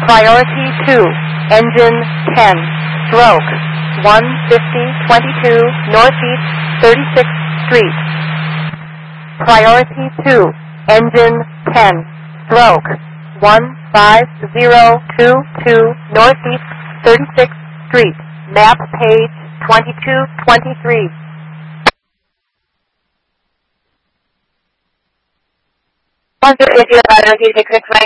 Priority 2, engine 10, stroke 15022 Northeast 36th Street. Priority 2, engine 10, stroke 15022 Northeast 36th Street. Map page 2223. One 2 India 5 6